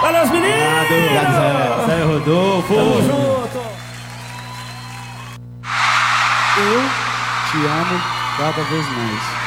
Valeu, os meninos! Obrigado, Zé Rodolfo. Tamo junto! Eu te amo cada vez mais.